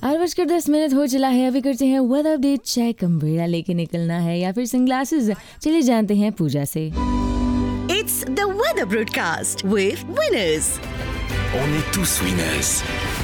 8:10 हो चला है। अभी करते हैं वेदर अपडेट चेक। अम्ब्रेला लेके निकलना है या फिर सनग्लासेस? चलिए जानते हैं पूजा से। It's the weather broadcast with Winners. On est tous winners.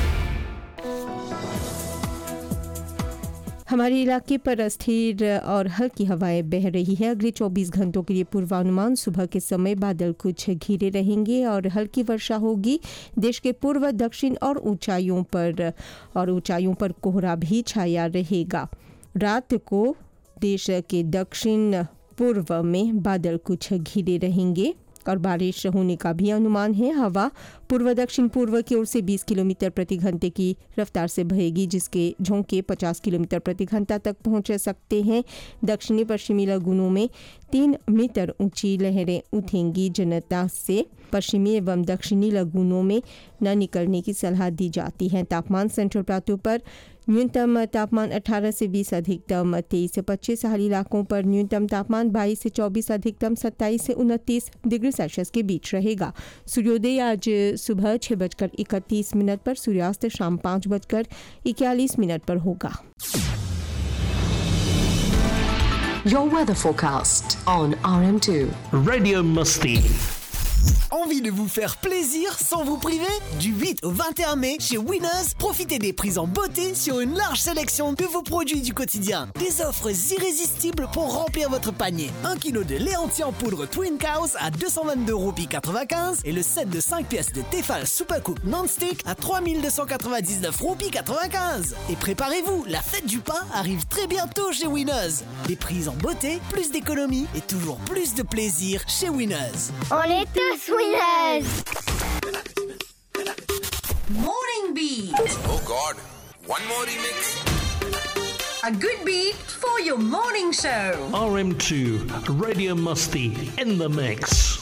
हमारे इलाके पर अस्थिर और हल्की हवाएं बह रही है। अगले 24 घंटों के लिए पूर्वानुमान, सुबह के समय बादल कुछ घिरे रहेंगे और हल्की वर्षा होगी। देश के पूर्व, दक्षिण और ऊंचाइयों पर कोहरा भी छाया रहेगा। रात को देश के दक्षिण पूर्व में बादल कुछ घिरे रहेंगे और बारिश होने का भी अनुमान है। हवा पूर्व दक्षिण पूर्व की ओर से 20 किलोमीटर प्रति घंटे की रफ्तार से बहेगी, जिसके झोंके 50 किलोमीटर प्रति घंटा तक पहुंच सकते हैं। दक्षिणी पश्चिमी लगुनों में 3 मीटर ऊंची लहरें उठेंगी। जनता से पश्चिमी एवं दक्षिणी लगुनों में न निकलने की सलाह दी जाती है। तापमान सेंट्रल प्लाटू पर न्यूनतम तापमान 18 से 20, अधिकतम 23 से 25। सहारी इलाकों पर न्यूनतम तापमान 22 से 24, अधिकतम 27 से 29 डिग्री सेल्सियस के बीच रहेगा। सूर्योदय आज सुबह 6:31 पर, सूर्यास्त शाम 5:41 पर होगा। Your weather forecast on RM2 Radio Musti. Envie de vous faire plaisir sans vous priver? Du 8 au 21 mai, chez Winners, profitez des prix en beauté sur une large sélection de vos produits du quotidien. Des offres irrésistibles pour remplir votre panier. 1 kg de lait entier en poudre Twin Cows à 222,95 € et le set de 5 pièces de Tefal Supercook Non-Stick à 3,299,95 €. Et préparez-vous, la fête du pain arrive très bientôt chez Winners. Des prix en beauté, plus d'économie et toujours plus de plaisir chez Winners. On est tous winners! Morning beat. Oh God, one more remix. A good beat for your morning show. RM2 Radio Musti in the mix.